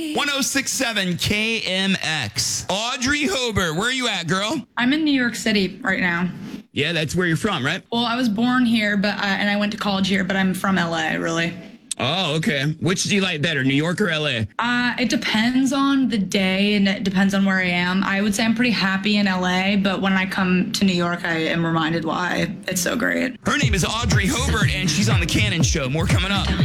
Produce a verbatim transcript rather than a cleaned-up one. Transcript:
one oh six point seven K M X. Audrey Hobart, where are you at, girl? I'm in New York City right now. Yeah, that's where you're from, right? Well, I was born here, but uh, and I went to college here, but I'm from L A, really. Oh, okay. Which do you like better, New York or L A? Uh, it depends on the day and it depends on where I am. I would say I'm pretty happy in L A, but when I come to New York, I am reminded why it's so great. Her name is Audrey Hobart, and she's on The Cannon Show. More coming up.